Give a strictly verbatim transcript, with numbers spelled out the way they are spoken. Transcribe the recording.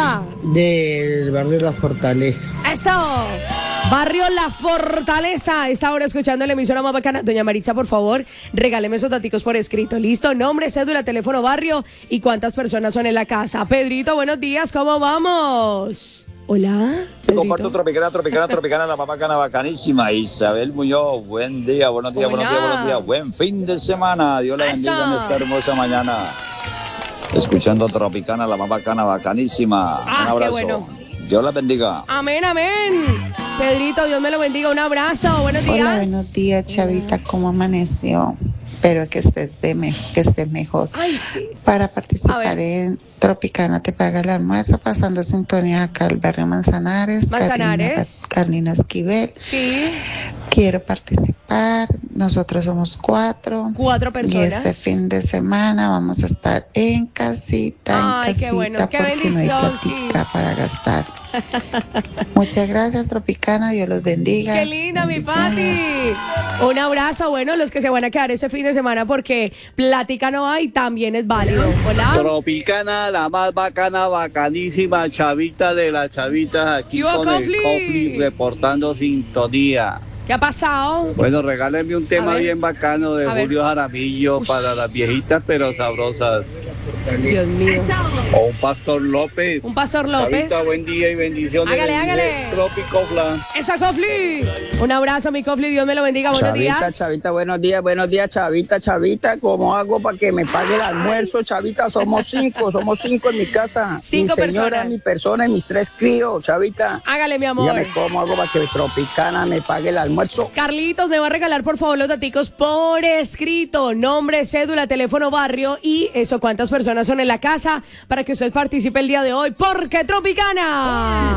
llama? Del barrio La Fortaleza. ¡Eso! Barrio La Fortaleza. Está ahora escuchando la emisora más bacana. Doña Maritza, por favor, regáleme esos daticos por escrito. ¿Listo? Nombre, cédula, teléfono, barrio y cuántas personas son en la casa. Pedrito, buenos días. ¿Cómo vamos? Hola, Pedrito. Comparto Tropicana, Tropicana, Tropicana, la más bacana, bacanísima. Isabel Muñoz, buen día, buenos días, Hola. buenos días, buenos días. Buen fin de semana. Dios la bendiga en Eso. esta hermosa mañana. Escuchando Tropicana, la más bacana, bacanísima. Ah, Un abrazo. qué bueno. Dios la bendiga. Amén, amén. Pedrito, Dios me lo bendiga. Un abrazo. Buenos días. Hola, buenos días, Chavita. ¿Cómo amaneció? Espero que estés, de me- que estés mejor. Ay, sí. Para A participar ver. en Tropicana Te Paga el Almuerzo, pasando sintonía acá al barrio Manzanares. Manzanares. Carlina, Carlina Esquivel. Sí. Quiero participar. Nosotros somos cuatro. Cuatro Y personas. este fin de semana vamos a estar en casita, en Ay, qué casita, bueno, qué porque bendición, no hay platica sí. para gastar. Muchas gracias, Tropicana. Dios los bendiga. Qué linda, mi Bendiciones. Pati. Un abrazo. Bueno, los que se van a quedar ese fin de semana porque plática no hay, también es válido. Hola. Tropicana, la más bacana, bacanísima, chavita de las chavitas, aquí ¿Qué hubo, con el Cofli? Cofli reportando sintonía. ¿Qué ha pasado? Bueno, regálenme un A tema ver. bien bacano de A ver. Julio Jaramillo para las viejitas pero sabrosas. Dios mío. O un Pastor López. Un Pastor López. Chavita, buen día y bendiciones. Hágale, desde hágale. Trópico Flan. Esa Cofli. Un abrazo, mi Cofli. Dios me lo bendiga. Buenos Chavita, días. Chavita, buenos días, buenos días, Chavita, Chavita, ¿cómo hago para que me pague el almuerzo, Chavita? Somos cinco, somos cinco en mi casa. Cinco mi señora, personas. mi persona y mis tres críos, Chavita. Hágale, mi amor. Dígame cómo hago para que Tropicana me pague el almuerzo. Carlitos, me va a regalar por favor los daticos por escrito, nombre, cédula, teléfono, barrio y eso, cuántas personas son en la casa para que usted participe el día de hoy, porque Tropicana